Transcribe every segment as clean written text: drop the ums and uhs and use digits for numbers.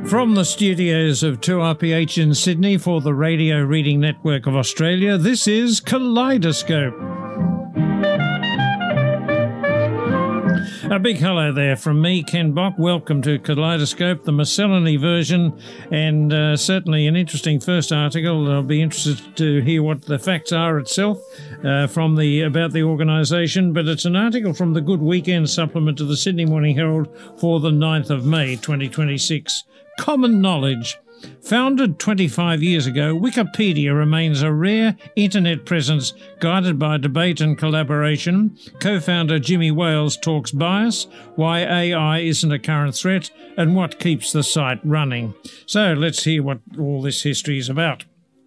From the studios of 2RPH in Sydney for the Radio Reading Network of Australia, this is Kaleidoscope. A big hello there from me, Ken Bock. Welcome to Kaleidoscope, the miscellany version, and certainly an interesting first article. I'll be interested to hear what the facts are itself about the organisation, but it's an article from the Good Weekend supplement to the Sydney Morning Herald for the 9th of May 2026. Common knowledge. Founded 25 years ago, Wikipedia remains a rare internet presence guided by debate and collaboration. Co-founder Jimmy Wales talks bias, why AI isn't a current threat, and what keeps the site running. So let's hear what all this history is about.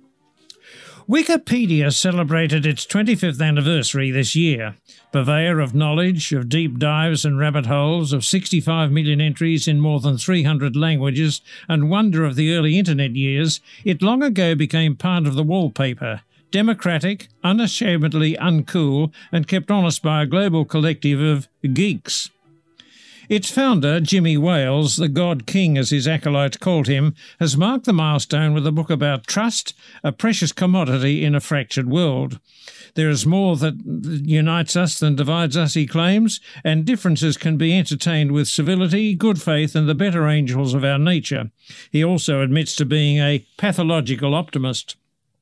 Wikipedia celebrated its 25th anniversary this year. Purveyor of knowledge, of deep dives and rabbit holes, of 65 million entries in more than 300 languages, and wonder of the early internet years, it long ago became part of the wallpaper. Democratic, unashamedly uncool, and kept honest by a global collective of geeks. Its founder, Jimmy Wales, the God King as his acolytes called him, has marked the milestone with a book about trust, a precious commodity in a fractured world. There is more that unites us than divides us, he claims, and differences can be entertained with civility, good faith, and the better angels of our nature. He also admits to being a pathological optimist.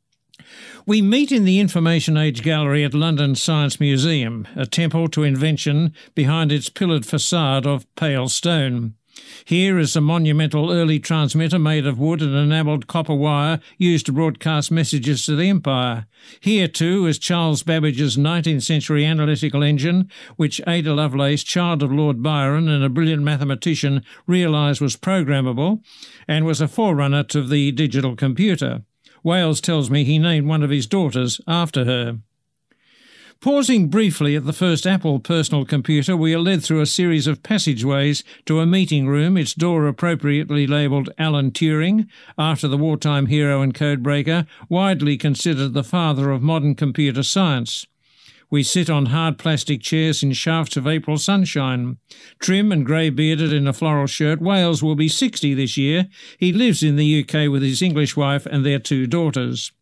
We meet in the Information Age Gallery at London Science Museum, a temple to invention behind its pillared facade of pale stone. Here is a monumental early transmitter made of wood and enamelled copper wire used to broadcast messages to the Empire. Here, too, is Charles Babbage's 19th century analytical engine, which Ada Lovelace, child of Lord Byron and a brilliant mathematician, realised was programmable and was a forerunner to the digital computer. Wales tells me he named one of his daughters after her. Pausing briefly at the first Apple personal computer, we are led through a series of passageways to a meeting room, its door appropriately labelled Alan Turing, after the wartime hero and codebreaker, widely considered the father of modern computer science. We sit on hard plastic chairs in shafts of April sunshine. Trim and grey-bearded in a floral shirt, Wales will be 60 this year. He lives in the UK with his English wife and their 2 daughters.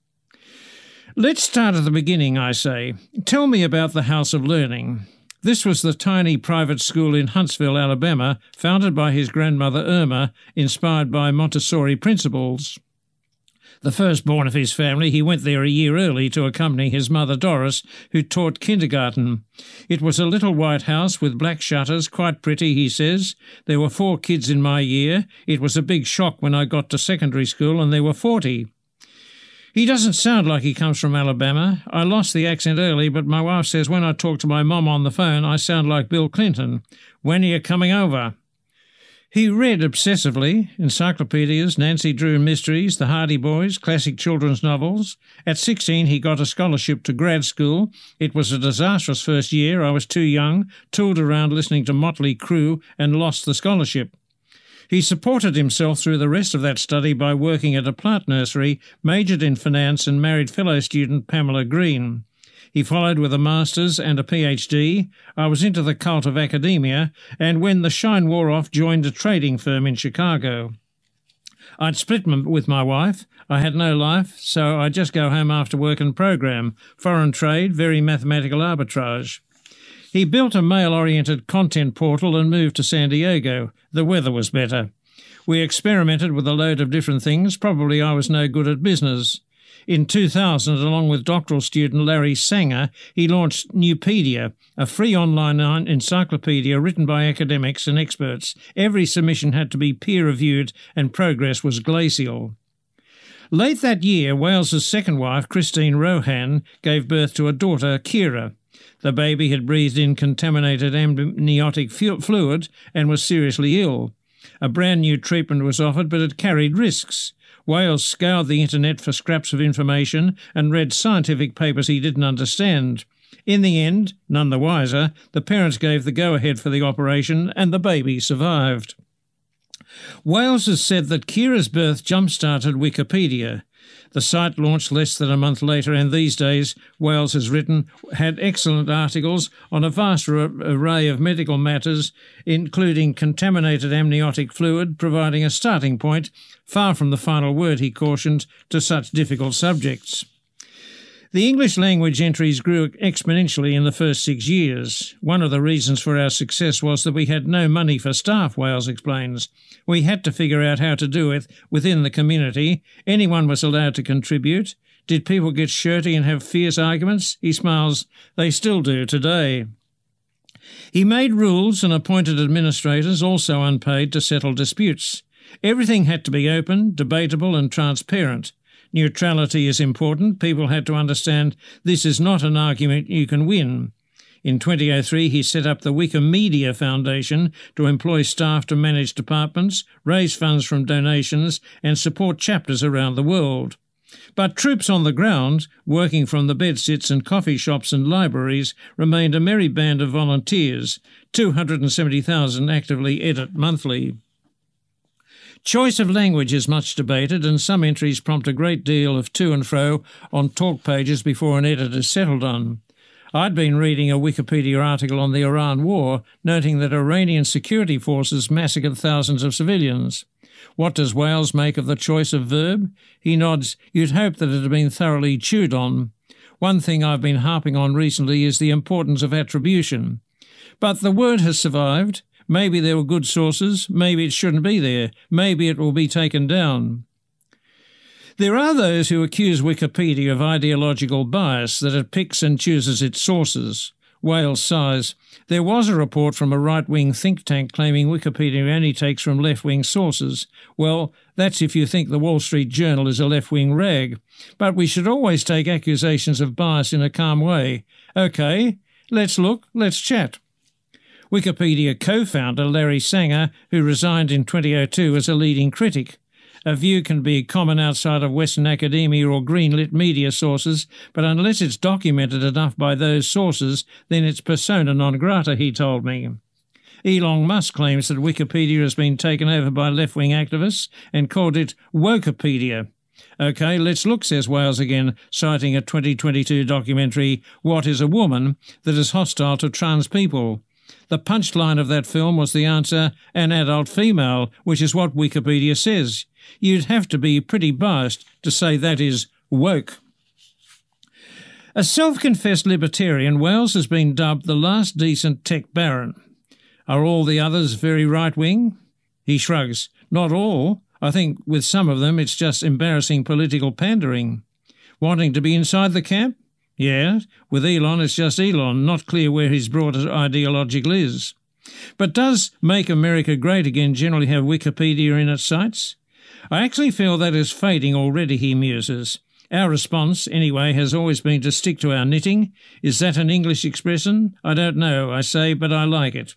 Let's start at the beginning, I say. Tell me about the House of Learning. This was the tiny private school in Huntsville, Alabama, founded by his grandmother Irma, inspired by Montessori principles. The firstborn of his family, he went there a year early to accompany his mother Doris, who taught kindergarten. It was a little white house with black shutters, quite pretty, he says. There were 4 kids in my year. It was a big shock when I got to secondary school and there were 40. He doesn't sound like he comes from Alabama. I lost the accent early, but my wife says when I talk to my mum on the phone, I sound like Bill Clinton. When are you coming over? He read obsessively encyclopedias, Nancy Drew mysteries, the Hardy Boys, classic children's novels. At 16, he got a scholarship to grad school. It was a disastrous first year. I was too young, tooled around listening to Motley Crue, and lost the scholarship. He supported himself through the rest of that study by working at a plant nursery, majored in finance, and married fellow student Pamela Green. He followed with a master's and a PhD. I was into the cult of academia, and when the shine wore off, joined a trading firm in Chicago. I'd split with my wife. I had no life, so I'd just go home after work and program. Foreign trade, very mathematical arbitrage. He built a mail-oriented content portal and moved to San Diego. The weather was better. We experimented with a load of different things. Probably I was no good at business. In 2000, along with doctoral student Larry Sanger, he launched Nupedia, a free online encyclopedia written by academics and experts. Every submission had to be peer-reviewed and progress was glacial. Late that year, Wales's second wife, Christine Rohan, gave birth to a daughter, Kira. The baby had breathed in contaminated amniotic fluid and was seriously ill. A brand new treatment was offered, but it carried risks. Wales scoured the internet for scraps of information and read scientific papers he didn't understand. In the end, none the wiser, the parents gave the go-ahead for the operation and the baby survived. Wales has said that Kira's birth jump-started Wikipedia. The site launched less than a month later, and these days Wales has had excellent articles on a vast array of medical matters, including contaminated amniotic fluid, providing a starting point, far from the final word, he cautioned, to such difficult subjects. The English language entries grew exponentially in the first 6 years. One of the reasons for our success was that we had no money for staff, Wales explains. We had to figure out how to do it within the community. Anyone was allowed to contribute. Did people get shirty and have fierce arguments? He smiles. They still do today. He made rules and appointed administrators, also unpaid, to settle disputes. Everything had to be open, debatable and transparent. Neutrality is important. People had to understand this is not an argument you can win. In 2003, he set up the Wikimedia Foundation to employ staff to manage departments, raise funds from donations and support chapters around the world. But troops on the ground, working from the bedsits and coffee shops and libraries, remained a merry band of volunteers. 270,000 actively edit monthly. Choice of language is much debated, and some entries prompt a great deal of to and fro on talk pages before an edit is settled on. I'd been reading a Wikipedia article on the Iran war, noting that Iranian security forces massacred thousands of civilians. What does Wales make of the choice of verb? He nods. You'd hope that it had been thoroughly chewed on. One thing I've been harping on recently is the importance of attribution. But the word has survived. Maybe there were good sources, maybe it shouldn't be there, maybe it will be taken down. There are those who accuse Wikipedia of ideological bias, that it picks and chooses its sources. Wales sighs. There was a report from a right-wing think tank claiming Wikipedia only takes from left-wing sources. Well, that's if you think the Wall Street Journal is a left-wing rag. But we should always take accusations of bias in a calm way. OK, let's look, let's chat. Wikipedia co-founder Larry Sanger, who resigned in 2002 as a leading critic. A view can be common outside of Western academia or green-lit media sources, but unless it's documented enough by those sources, then it's persona non grata, he told me. Elon Musk claims that Wikipedia has been taken over by left-wing activists and called it Wokepedia. OK, let's look, says Wales again, citing a 2022 documentary, What is a Woman?, that is hostile to trans people. The punchline of that film was the answer, an adult female, which is what Wikipedia says. You'd have to be pretty biased to say that is woke. A self-confessed libertarian, Wales has been dubbed the last decent tech baron. Are all the others very right-wing? He shrugs. Not all. I think with some of them it's just embarrassing political pandering. Wanting to be inside the camp? Yeah, with Elon it's just Elon, not clear where his broader ideological is. But does Make America Great Again generally have Wikipedia in its sights? I actually feel that is fading already, he muses. Our response, anyway, has always been to stick to our knitting. Is that an English expression? I don't know, I say, but I like it.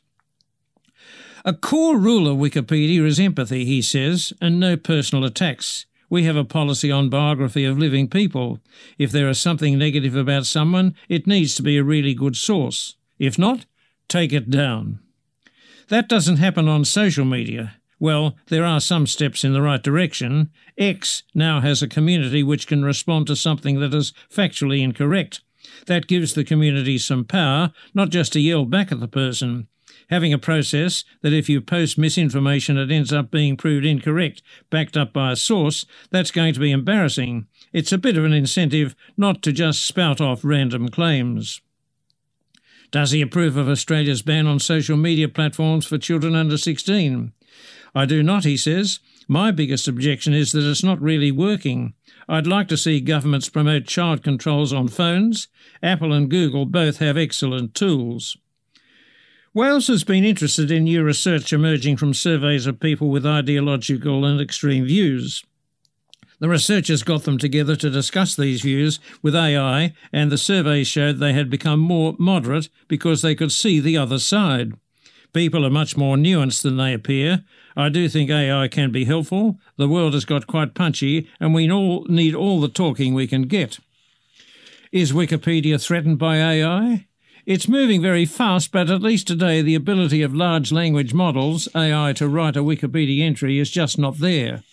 A core rule of Wikipedia is empathy, he says, and no personal attacks. We have a policy on biography of living people. If there is something negative about someone, it needs to be a really good source. If not, take it down. That doesn't happen on social media. Well, there are some steps in the right direction. X now has a community which can respond to something that is factually incorrect. That gives the community some power, not just to yell back at the person. Having a process that if you post misinformation it ends up being proved incorrect, backed up by a source, that's going to be embarrassing. It's a bit of an incentive not to just spout off random claims. Does he approve of Australia's ban on social media platforms for children under 16? I do not, he says. My biggest objection is that it's not really working. I'd like to see governments promote child controls on phones. Apple and Google both have excellent tools. Wales has been interested in new research emerging from surveys of people with ideological and extreme views. The researchers got them together to discuss these views with AI, and the surveys showed they had become more moderate because they could see the other side. People are much more nuanced than they appear. I do think AI can be helpful. The world has got quite punchy, and we all need all the talking we can get. Is Wikipedia threatened by AI? It's moving very fast, but at least today the ability of large language models, AI, to write a Wikipedia entry is just not there.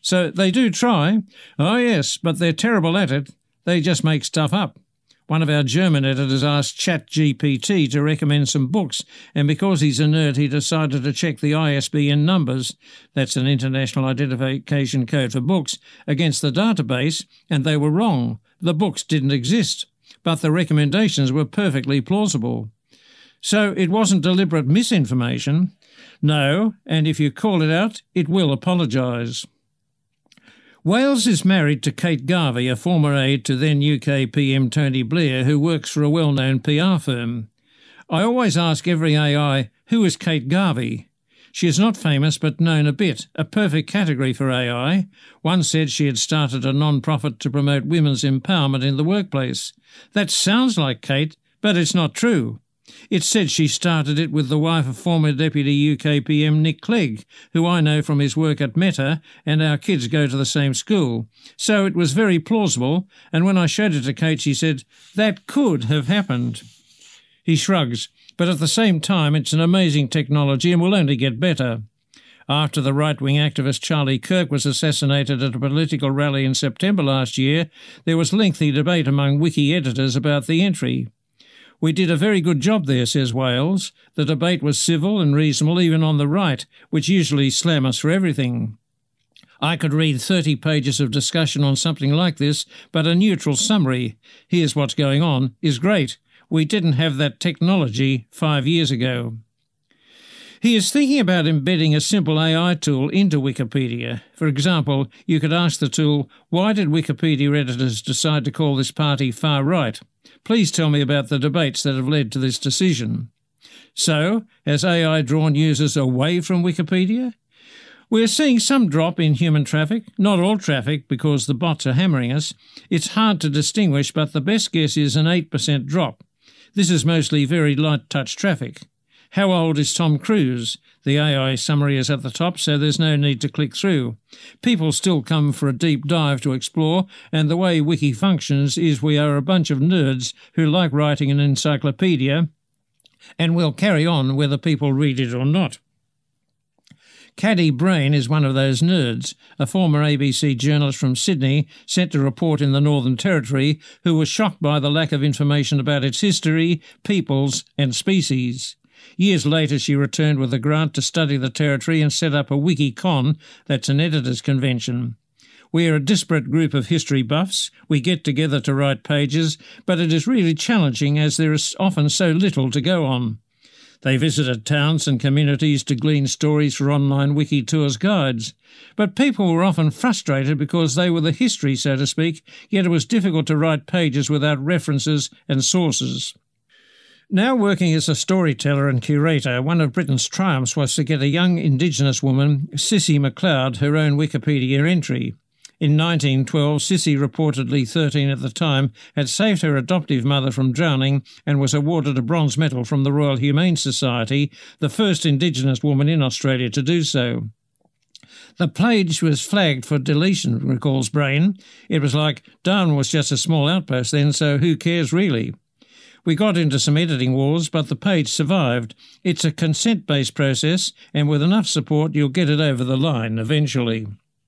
So they do try. Oh yes, but they're terrible at it. They just make stuff up. One of our German editors asked ChatGPT to recommend some books, and because he's a nerd, he decided to check the ISBN numbers, that's an International Identification Code for books, against the database, and they were wrong. The books didn't exist, but the recommendations were perfectly plausible. So it wasn't deliberate misinformation. No, and if you call it out, it will apologise. Wales is married to Kate Garvey, a former aide to then UK PM Tony Blair, who works for a well-known PR firm. I always ask every AI, who is Kate Garvey? She is not famous but known a bit, a perfect category for AI. One said she had started a non-profit to promote women's empowerment in the workplace. That sounds like Kate, but it's not true. It said she started it with the wife of former Deputy UK PM Nick Clegg, who I know from his work at Meta, and our kids go to the same school. So it was very plausible, and when I showed it to Kate, she said, "That could have happened." He shrugs, but at the same time it's an amazing technology and will only get better. After the right-wing activist Charlie Kirk was assassinated at a political rally in September last year, there was lengthy debate among wiki editors about the entry. "We did a very good job there," says Wales. "The debate was civil and reasonable even on the right, which usually slam us for everything. I could read 30 pages of discussion on something like this, but a neutral summary, here's what's going on, is great. We didn't have that technology 5 years ago." He is thinking about embedding a simple AI tool into Wikipedia. For example, you could ask the tool, "Why did Wikipedia editors decide to call this party far right? Please tell me about the debates that have led to this decision." So, has AI drawn users away from Wikipedia? We're seeing some drop in human traffic, not all traffic because the bots are hammering us. It's hard to distinguish, but the best guess is an 8% drop. This is mostly very light touch traffic. How old is Tom Cruise? The AI summary is at the top, so there's no need to click through. People still come for a deep dive to explore, and the way Wiki functions is we are a bunch of nerds who like writing an encyclopedia, and will carry on whether people read it or not. Caddy Brain is one of those nerds, a former ABC journalist from Sydney sent to report in the Northern Territory who was shocked by the lack of information about its history, peoples and species. Years later she returned with a grant to study the territory and set up a WikiCon, that's an editors' convention. We are a disparate group of history buffs. We get together to write pages, but it is really challenging as there is often so little to go on. They visited towns and communities to glean stories for online wiki tours guides. But people were often frustrated because they were the history, so to speak, yet it was difficult to write pages without references and sources. Now working as a storyteller and curator, one of Britain's triumphs was to get a young Indigenous woman, Sissy MacLeod, her own Wikipedia entry. In 1912, Sissy, reportedly 13 at the time, had saved her adoptive mother from drowning and was awarded a bronze medal from the Royal Humane Society, the first Indigenous woman in Australia to do so. The page was flagged for deletion, recalls Brain. It was like, Darwin was just a small outpost then, so who cares really? We got into some editing wars, but the page survived. It's a consent-based process, and with enough support you'll get it over the line eventually.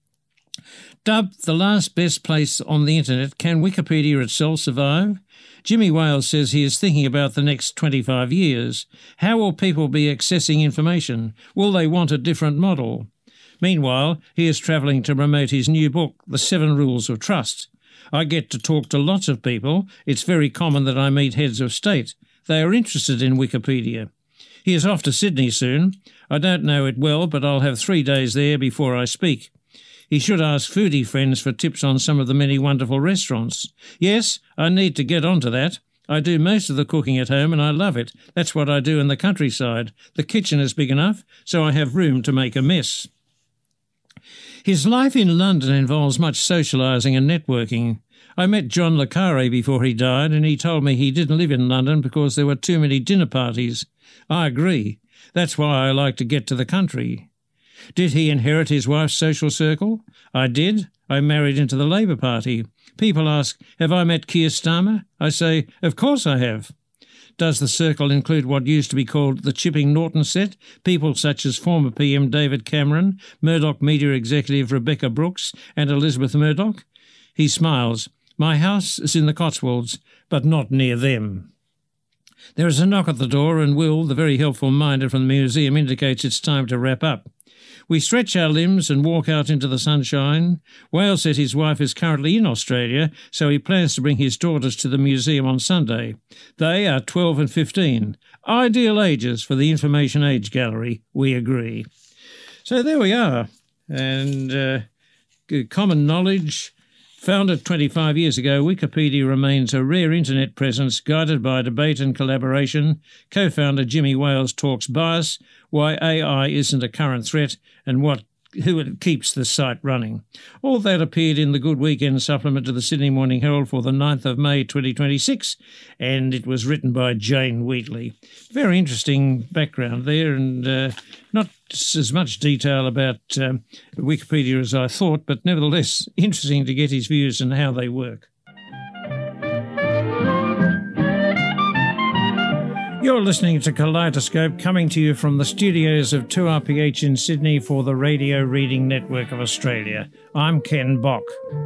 Dubbed the last best place on the internet, can Wikipedia itself survive? Jimmy Wales says he is thinking about the next 25 years. How will people be accessing information? Will they want a different model? Meanwhile, he is travelling to promote his new book, The 7 Rules of Trust. I get to talk to lots of people. It's very common that I meet heads of state. They are interested in Wikipedia. He is off to Sydney soon. I don't know it well, but I'll have 3 days there before I speak. He should ask foodie friends for tips on some of the many wonderful restaurants. Yes, I need to get onto that. I do most of the cooking at home and I love it. That's what I do in the countryside. The kitchen is big enough, so I have room to make a mess. His life in London involves much socialising and networking. I met John le Carré before he died, and he told me he didn't live in London because there were too many dinner parties. I agree. That's why I like to get to the country. Did he inherit his wife's social circle? I did. I married into the Labour Party. People ask, have I met Keir Starmer? I say, of course I have. Does the circle include what used to be called the Chipping Norton set? People such as former PM David Cameron, Murdoch media executive Rebecca Brooks, and Elizabeth Murdoch? He smiles. My house is in the Cotswolds, but not near them. There is a knock at the door, and Will, the very helpful minder from the museum, indicates it's time to wrap up. We stretch our limbs and walk out into the sunshine. Wales said his wife is currently in Australia, so he plans to bring his daughters to the museum on Sunday. They are 12 and 15. Ideal ages for the Information Age Gallery, we agree. So there we are. And common knowledge. Founded 25 years ago, Wikipedia remains a rare internet presence guided by debate and collaboration. Co-founder Jimmy Wales talks bias, why AI isn't a current threat, and who it keeps the site running. All that appeared in the Good Weekend supplement to the Sydney Morning Herald for the 9th of May 2026, and it was written by Jane Wheatley. Very interesting background there, and not as much detail about Wikipedia as I thought, but nevertheless interesting to get his views and how they work. You're listening to Kaleidoscope, coming to you from the studios of 2RPH in Sydney for the Radio Reading Network of Australia. I'm Ken Bock.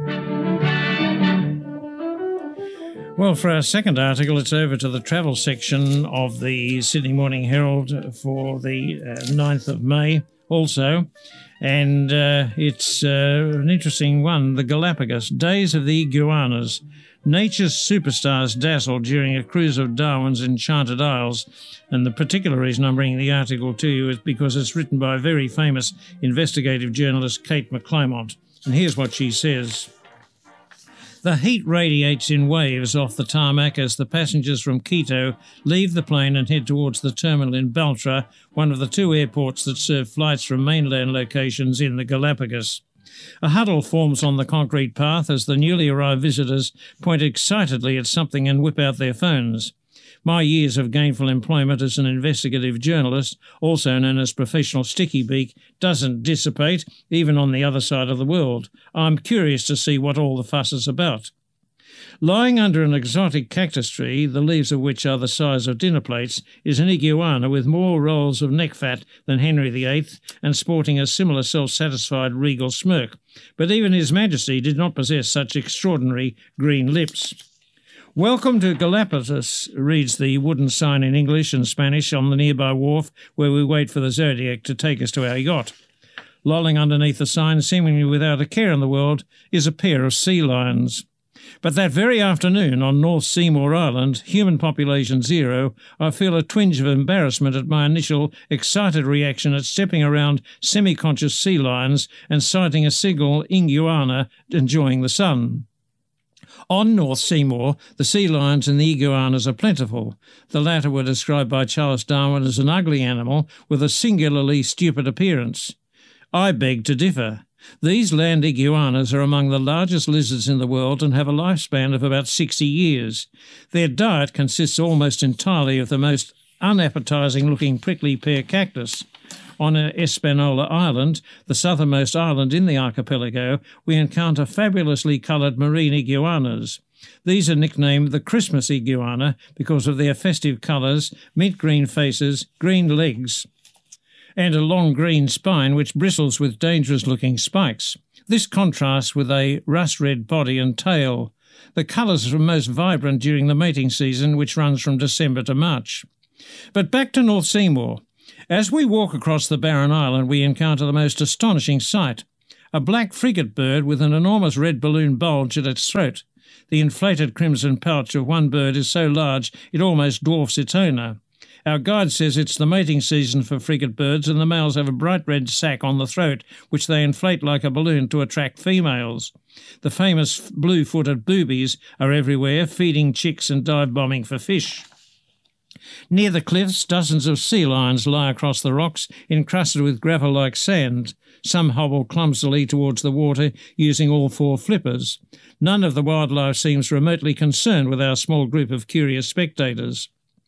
Well, for our second article, it's over to the travel section of the Sydney Morning Herald for the 9th of May also. And it's an interesting one, the Galapagos, Days of the Iguanas. Nature's superstars dazzle during a cruise of Darwin's Enchanted Isles. And the particular reason I'm bringing the article to you is because it's written by a very famous investigative journalist, Kate McClymont. And here's what she says. The heat radiates in waves off the tarmac as the passengers from Quito leave the plane and head towards the terminal in Baltra, one of the two airports that serve flights from mainland locations in the Galapagos. A huddle forms on the concrete path as the newly arrived visitors point excitedly at something and whip out their phones. My years of gainful employment as an investigative journalist, also known as professional sticky beak, doesn't dissipate, even on the other side of the world. I'm curious to see what all the fuss is about. Lying under an exotic cactus tree, the leaves of which are the size of dinner plates, is an iguana with more rolls of neck fat than Henry VIII and sporting a similar self-satisfied regal smirk. But even His Majesty did not possess such extraordinary green lips. Welcome to Galapagos, reads the wooden sign in English and Spanish on the nearby wharf where we wait for the Zodiac to take us to our yacht. Lolling underneath the sign, seemingly without a care in the world, is a pair of sea lions. But that very afternoon on North Seymour Island, human population 0, I feel a twinge of embarrassment at my initial excited reaction at stepping around semi-conscious sea lions and sighting a single iguana enjoying the sun. On North Seymour, the sea lions and the iguanas are plentiful. The latter were described by Charles Darwin as an ugly animal with a singularly stupid appearance. I beg to differ. These land iguanas are among the largest lizards in the world and have a lifespan of about 60 years. Their diet consists almost entirely of the most unappetising-looking prickly pear cactus. On Espanola Island, the southernmost island in the archipelago, we encounter fabulously coloured marine iguanas. These are nicknamed the Christmas iguana because of their festive colours, mint green faces, green legs, and a long green spine which bristles with dangerous-looking spikes. This contrasts with a rust-red body and tail. The colours are most vibrant during the mating season, which runs from December to March. But back to North Seymour. As we walk across the barren island, we encounter the most astonishing sight. A black frigate bird with an enormous red balloon bulge at its throat. The inflated crimson pouch of one bird is so large it almost dwarfs its owner. Our guide says it's the mating season for frigate birds and the males have a bright red sac on the throat which they inflate like a balloon to attract females. The famous blue-footed boobies are everywhere, feeding chicks and dive-bombing for fish. Near the cliffs, dozens of sea lions lie across the rocks, encrusted with gravel-like sand. Some hobble clumsily towards the water, using all four flippers. None of the wildlife seems remotely concerned with our small group of curious spectators.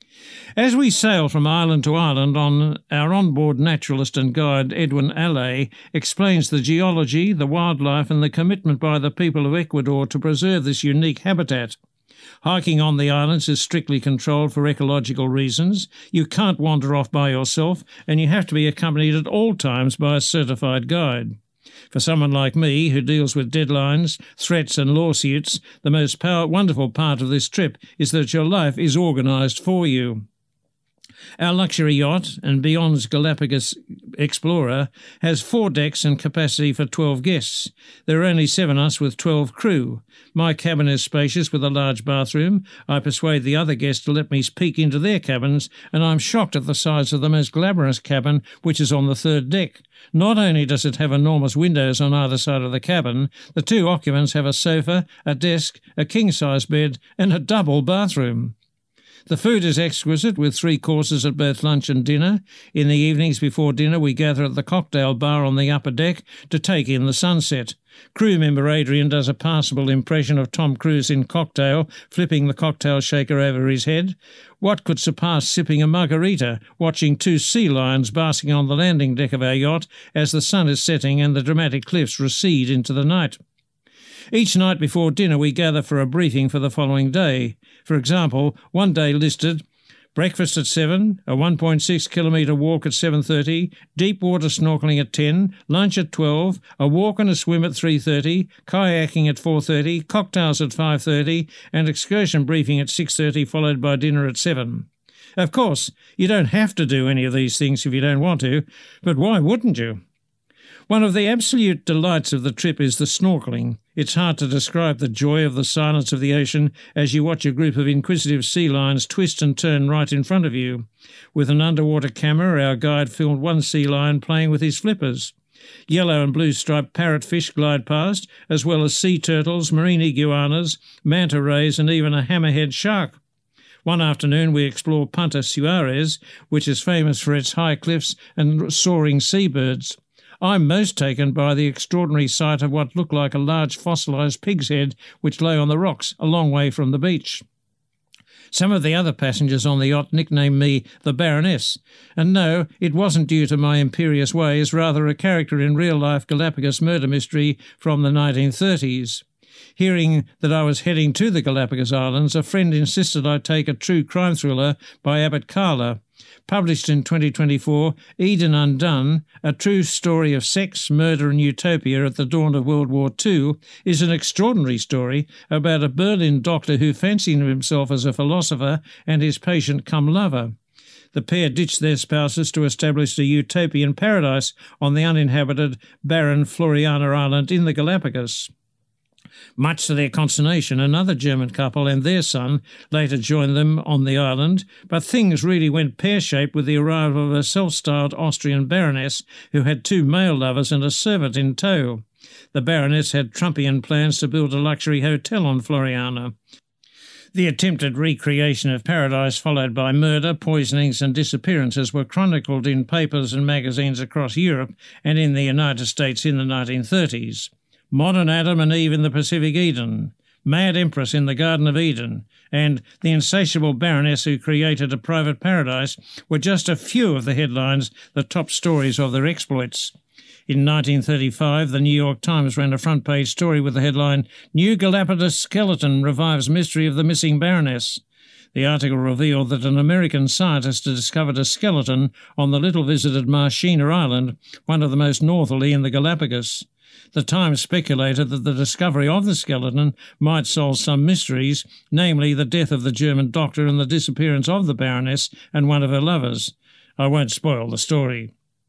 As we sail from island to island, our onboard naturalist and guide Edwin Allais explains the geology, the wildlife and the commitment by the people of Ecuador to preserve this unique habitat. Hiking on the islands is strictly controlled for ecological reasons. You can't wander off by yourself, and you have to be accompanied at all times by a certified guide. For someone like me, who deals with deadlines, threats and lawsuits, the most wonderful part of this trip is that your life is organised for you. Our luxury yacht, and Beyond's Galapagos Explorer, has 4 decks and capacity for 12 guests. There are only 7 us with 12 crew. My cabin is spacious with a large bathroom. I persuade the other guests to let me peek into their cabins, and I'm shocked at the size of the most glamorous cabin, which is on the 3rd deck. Not only does it have enormous windows on either side of the cabin, the 2 occupants have a sofa, a desk, a king-size bed, and a double bathroom. The food is exquisite, with 3 courses at both lunch and dinner. In the evenings before dinner, we gather at the cocktail bar on the upper deck to take in the sunset. Crew member Adrian does a passable impression of Tom Cruise in Cocktail, flipping the cocktail shaker over his head. What could surpass sipping a margarita, watching 2 sea lions basking on the landing deck of our yacht as the sun is setting and the dramatic cliffs recede into the night? Each night before dinner we gather for a briefing for the following day. For example, one day listed: breakfast at 7, a 1.6 kilometre walk at 7:30, deep water snorkelling at 10, lunch at 12, a walk and a swim at 3:30, kayaking at 4:30, cocktails at 5:30, and excursion briefing at 6:30, followed by dinner at 7. Of course, you don't have to do any of these things if you don't want to, but why wouldn't you? One of the absolute delights of the trip is the snorkelling. It's hard to describe the joy of the silence of the ocean as you watch a group of inquisitive sea lions twist and turn right in front of you. With an underwater camera, our guide filmed one sea lion playing with his flippers. Yellow and blue striped parrotfish glide past, as well as sea turtles, marine iguanas, manta rays, and even a hammerhead shark. One afternoon we explore Punta Suarez, which is famous for its high cliffs and soaring seabirds. I'm most taken by the extraordinary sight of what looked like a large fossilised pig's head which lay on the rocks a long way from the beach. Some of the other passengers on the yacht nicknamed me the Baroness, and no, it wasn't due to my imperious ways, rather a character in real-life Galapagos murder mystery from the 1930s. Hearing that I was heading to the Galapagos Islands, a friend insisted I take a true crime thriller by Abbott Carler. Published in 2024, Eden Undone, a true story of sex, murder and utopia at the dawn of World War II, is an extraordinary story about a Berlin doctor who fancied himself as a philosopher and his patient cum lover. The pair ditched their spouses to establish a utopian paradise on the uninhabited, barren Floriana Island in the Galapagos. Much to their consternation, another German couple and their son later joined them on the island, but things really went pear-shaped with the arrival of a self-styled Austrian baroness who had 2 male lovers and a servant in tow. The baroness had Trumpian plans to build a luxury hotel on Floriana. The attempted recreation of paradise, followed by murder, poisonings and disappearances, were chronicled in papers and magazines across Europe and in the United States in the 1930s. Modern Adam and Eve in the Pacific Eden, Mad Empress in the Garden of Eden, and The Insatiable Baroness Who Created a Private Paradise were just a few of the headlines, the top stories of their exploits. In 1935, the New York Times ran a front-page story with the headline, "New Galapagos Skeleton Revives Mystery of the Missing Baroness." The article revealed that an American scientist had discovered a skeleton on the little-visited Marchena Island, one of the most northerly in the Galapagos. The Times speculated that the discovery of the skeleton might solve some mysteries, namely the death of the German doctor and the disappearance of the Baroness and one of her lovers. I won't spoil the story.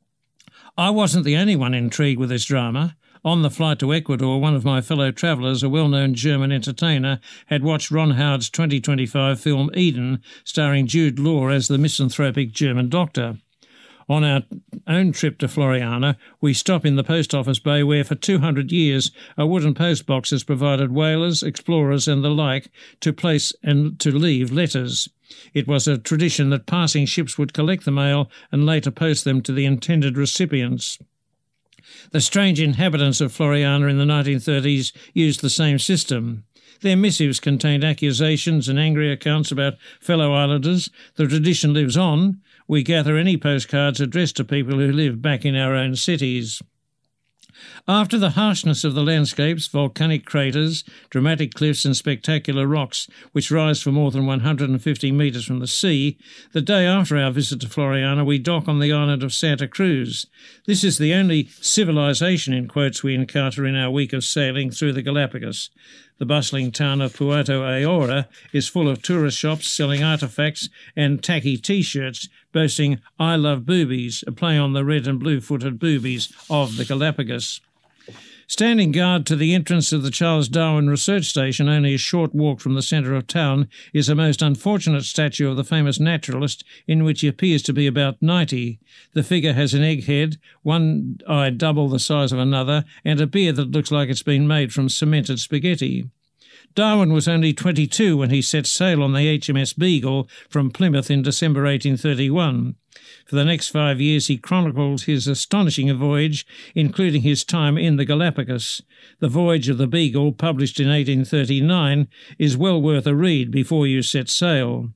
I wasn't the only one intrigued with this drama. On the flight to Ecuador, one of my fellow travellers, a well-known German entertainer, had watched Ron Howard's 2025 film Eden, starring Jude Law as the misanthropic German doctor. On our own trip to Floriana, we stop in the post office bay where for 200 years a wooden post box has provided whalers, explorers and the like to place and to leave letters. It was a tradition that passing ships would collect the mail and later post them to the intended recipients. The strange inhabitants of Floriana in the 1930s used the same system. Their missives contained accusations and angry accounts about fellow islanders. The tradition lives on. We gather any postcards addressed to people who live back in our own cities. After the harshness of the landscapes, volcanic craters, dramatic cliffs and spectacular rocks which rise for more than 150 metres from the sea, the day after our visit to Floriana we dock on the island of Santa Cruz. This is the only civilization in quotes we encounter in our week of sailing through the Galapagos. The bustling town of Puerto Ayora is full of tourist shops selling artefacts and tacky T-shirts boasting "I love boobies," a play on the red and blue-footed boobies of the Galapagos. Standing guard to the entrance of the Charles Darwin Research Station, only a short walk from the centre of town, is a most unfortunate statue of the famous naturalist, in which he appears to be about 90. The figure has an egg head, one eye double the size of another, and a beard that looks like it's been made from cemented spaghetti. Darwin was only 22 when he set sail on the HMS Beagle from Plymouth in December 1831. For the next 5 years he chronicled his astonishing voyage, including his time in the Galapagos. The Voyage of the Beagle, published in 1839, is well worth a read before you set sail.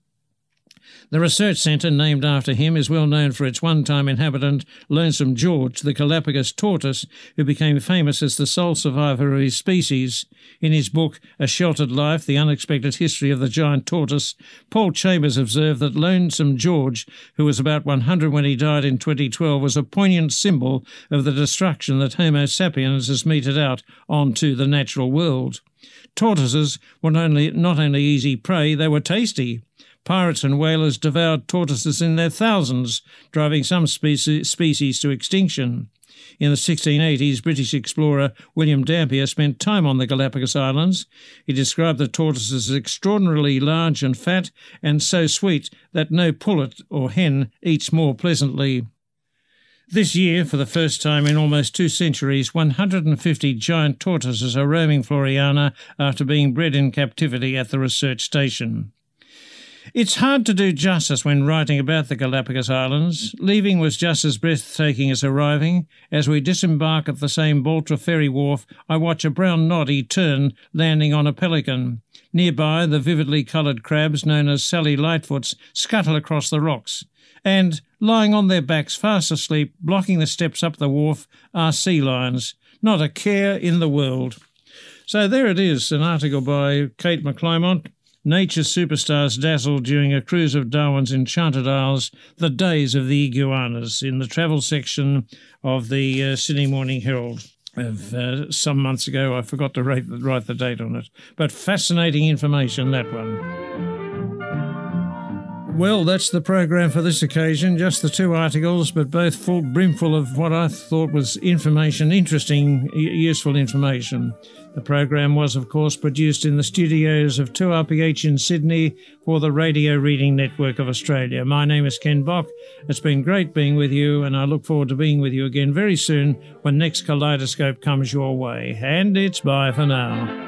The research centre, named after him, is well known for its one-time inhabitant, Lonesome George, the Galapagos tortoise, who became famous as the sole survivor of his species. In his book, A Sheltered Life, The Unexpected History of the Giant Tortoise, Paul Chambers observed that Lonesome George, who was about 100 when he died in 2012, was a poignant symbol of the destruction that Homo sapiens has meted out onto the natural world. Tortoises were not only easy prey, they were tasty. Pirates and whalers devoured tortoises in their thousands, driving some species to extinction. In the 1680s, British explorer William Dampier spent time on the Galapagos Islands. He described the tortoises as extraordinarily large and fat, and so sweet that no pullet or hen eats more pleasantly. This year, for the first time in almost 2 centuries, 150 giant tortoises are roaming Floriana after being bred in captivity at the research station. It's hard to do justice when writing about the Galapagos Islands. Leaving was just as breathtaking as arriving. As we disembark at the same Baltra ferry wharf, I watch a brown noddy turn, landing on a pelican. Nearby, the vividly coloured crabs, known as Sally Lightfoots, scuttle across the rocks. And, lying on their backs fast asleep, blocking the steps up the wharf, are sea lions. Not a care in the world. So there it is, an article by Kate McClymont. Nature's superstars dazzled during a cruise of Darwin's Enchanted Isles, the days of the iguanas, in the travel section of the Sydney Morning Herald of some months ago. I forgot to write the date on it. But fascinating information, that one. Well, that's the program for this occasion. Just the 2 articles, but both brimful of what I thought was information, interesting, useful information. The program was, of course, produced in the studios of 2RPH in Sydney for the Radio Reading Network of Australia. My name is Ken Bock. It's been great being with you, and I look forward to being with you again very soon when next Kaleidoscope comes your way. And it's bye for now.